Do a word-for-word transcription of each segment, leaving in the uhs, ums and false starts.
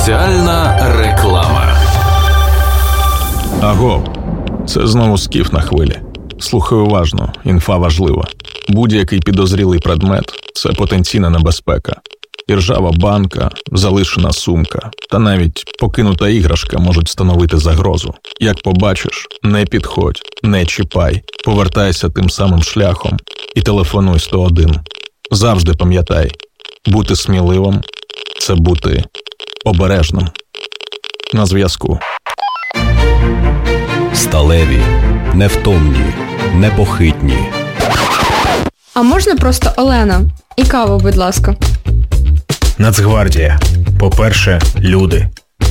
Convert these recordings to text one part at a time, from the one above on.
Соціальна реклама. Аго, це знову Скіф на хвилі. Слухай уважно, інфа важлива. Будь-який підозрілий предмет – це потенційна небезпека. Іржава банка, залишена сумка та навіть покинута іграшка можуть становити загрозу. Як побачиш, не підходь, не чіпай, повертайся тим самим шляхом і телефонуй сто один. Завжди пам'ятай, бути сміливим – це бути обережним. На зв'язку. Сталеві, невтомні, непохитні. А можна просто Олена? І каву, будь ласка. Нацгвардія. По-перше, люди.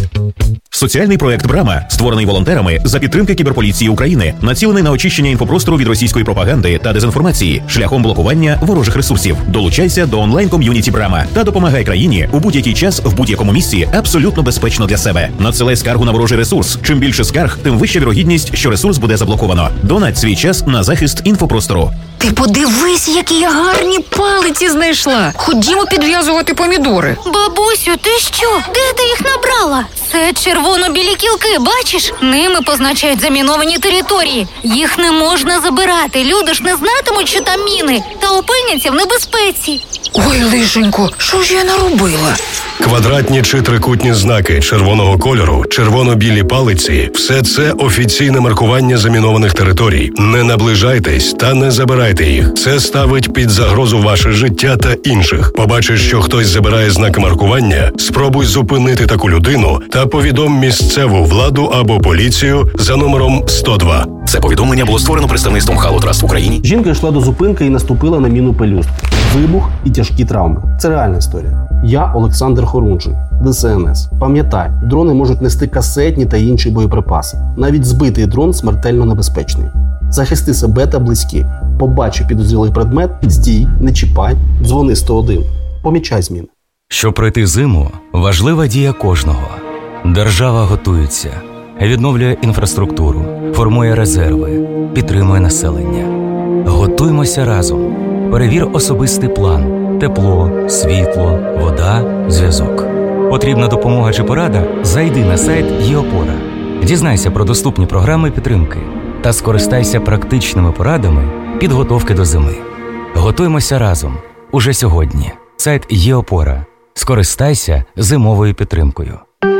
Соціальний проект «Брама», створений волонтерами за підтримки Кіберполіції України, націлений на очищення інфопростору від російської пропаганди та дезінформації шляхом блокування ворожих ресурсів. Долучайся до онлайн-ком'юніті «Брама» та допомагай країні у будь-який час, в будь-якому місці, абсолютно безпечно для себе. Надсилай скаргу на ворожий ресурс. Чим більше скарг, тим вища вірогідність, що ресурс буде заблоковано. Донать свій час на захист інфопростору. Ти подивись, які я гарні палиці знайшла. Ходімо підв'язувати помідори. Бабусю, ти що? Де ти їх набрала? Це червоно-білі кілки, бачиш? Ними позначають заміновані території. Їх не можна забирати. Люди ж не знатимуть, що там міни, та опиняться в небезпеці. Ой, лишенько, що ж я наробила? Квадратні чи трикутні знаки червоного кольору, червоно-білі палиці – все це офіційне маркування замінованих територій. Не наближайтесь та не забирайте їх. Це ставить під загрозу ваше життя та інших. Побачиш, що хтось забирає знаки маркування, спробуй зупинити таку людину та повідом місцеву владу або поліцію за номером сто два. Це повідомлення було створено представництвом Halo Trust в Україні. Жінка йшла до зупинки і наступила на міну пелюстки. Вибух і тяжкі травми. Це реальна історія. Я Олександр Хорунжий, Де Ес Ен Ес. Пам'ятай, дрони можуть нести касетні та інші боєприпаси. Навіть збитий дрон смертельно небезпечний. Захисти себе та близьких. Побачив підозрілий предмет, стій, не чіпай, дзвони сто один. Помічай зміни. Щоб пройти зиму, важлива дія кожного. Держава готується, відновлює інфраструктуру, формує резерви, підтримує населення. Готуймося разом. Перевір особистий план. Тепло, світло, вода, зв'язок. Потрібна допомога чи порада? Зайди на сайт ЄОпора. Дізнайся про доступні програми підтримки та скористайся практичними порадами підготовки до зими. Готуймося разом. Уже сьогодні. Сайт ЄОпора. Скористайся зимовою підтримкою.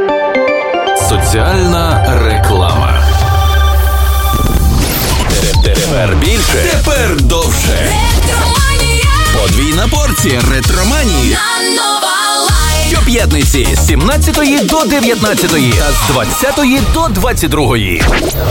Соціальна реклама. Тепер більше. Тепер довше. Подвійна порція ретроманії. Щоп'ятниці з сімнадцятої до дев'ятнадцятої та з двадцятої до двадцять другої.